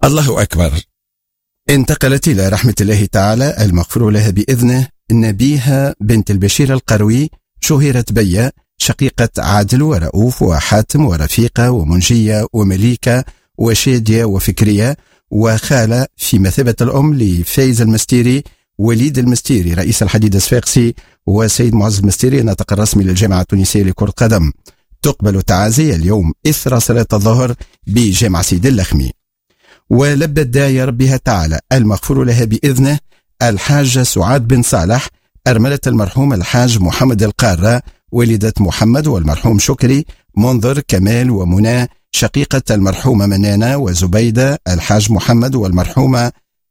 الله أكبر. انتقلت إلى رحمة الله تعالى المغفور لها بإذنه نبيها بنت البشير القروي، شهرت بيا، شقيقة عادل ورؤوف وحاتم ورفيقة ومنجية ومليكة وشادية وفكرية، وخالة في مثابة الأم لفايز المستيري، وليد المستيري رئيس الحديد الصفاقسي، وسيد معز المستيري الناطق الرسمي للجامعة التونسية لكرة القدم. تقبل تعازي اليوم إثر صلاة الظهر بجامع سيد اللخمي. ولبت داعية ربها تعالى المغفور لها بإذنه الحاجة سعاد بن صالح، أرملة المرحوم الحاج محمد القارة، والدة محمد والمرحوم شكري، منظر كمال ومنى، شقيقة المرحومة منانة وزبيدة، الحاج محمد والمرحومة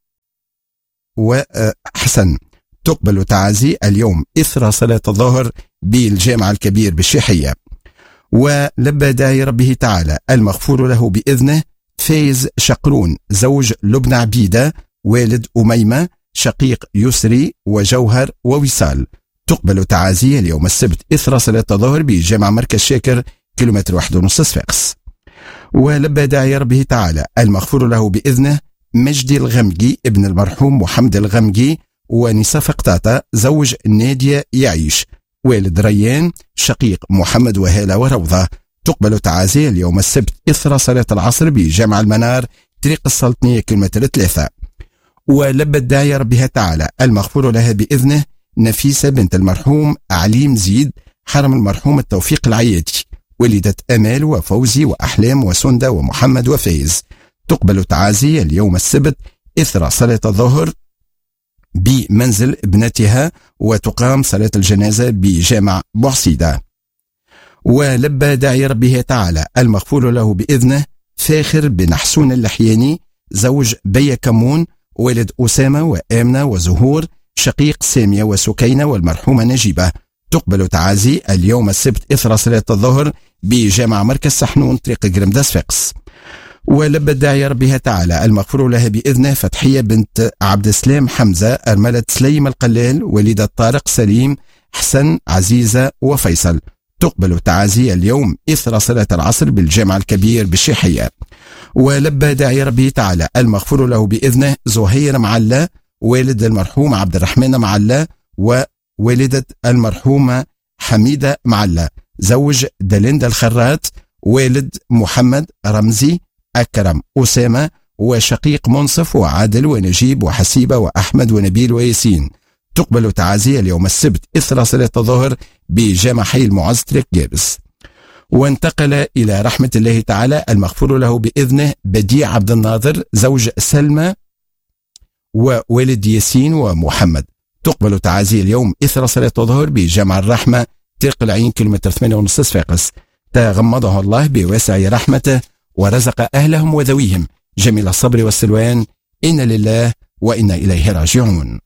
وحسن. تقبل تعازي اليوم إثر صلاة الظهر بالجامع الكبير بالشيحية. ولبى داعي ربه تعالى المغفور له بإذنه فايز شقرون، زوج لبنى عبيدة، والد أميمة، شقيق يسري وجوهر ووصال. تقبل تعازي اليوم السبت إثر صلاة الظهر بجامع مركز شاكر كيلومتر 1.5 صفاقس. ولبى داعي ربه تعالى المغفور له بإذنه مجدي الغمجي ابن المرحوم محمد الغمجي ونصف قطاطة، زوج نادية يعيش، والد ريان، شقيق محمد وهالة وروضة. تقبل تعازي اليوم السبت إثر صلاة العصر بجامع المنار طريق السلطنية كيلومتر 3. ولبت داعي ربها تعالى المغفور لها بإذنه نفيسة بنت المرحوم عليم زيد، حرم المرحوم التوفيق العيادي، ولدت أمال وفوزي وأحلام وسندة ومحمد وفايز. تقبل تعازي اليوم السبت إثر صلاة الظهر بمنزل ابنتها، وتقام صلاة الجنازة بجامع بوحسيدة. ولبى داعي ربه تعالى المغفور له بإذنه فاخر بن حسون اللحياني، زوج بيا كمون، والد أسامة وآمنة وزهور، شقيق سامية وسكينة والمرحومة نجيبة. تقبل تعازي اليوم السبت إثر صلاة الظهر بجامع مركز سحنون طريق قرمدة صفاقس. ولبى داعي ربها تعالى المغفور لها بإذنه فتحية بنت عبد السلام حمزة، أرملة سليم القلال، والدة طارق سليم حسن عزيزة وفيصل. تقبل تعازي اليوم إثر صلاة العصر بالجامع الكبير بالشيحية. ولبى داعي ربه تعالى المغفور له بإذنه زهير معلة، والد المرحوم عبد الرحمن معلة، ووالدة المرحومة حميدة معلة، زوج دلند الخرات، والد محمد رمزي أكرم أسامة، وشقيق منصف وعادل ونجيب وحسيبة وأحمد ونبيل وياسين. تقبل تعازي اليوم السبت إثر صلاة الظهر بجامع حي المعز طريق جابس. وانتقل إلى رحمة الله تعالى المغفور له بإذنه بديع عبد الناظر، زوج سلمى ووالد ياسين ومحمد. تقبل تعازي اليوم إثر صلاة الظهر بجامع الرحمة طريق العين كيلومتر 8.5 صفاقس. تغمضه الله بواسع رحمته ورزق أهلهم وذويهم جميل الصبر والسلوان. إن لله وإنا إليه راجعون.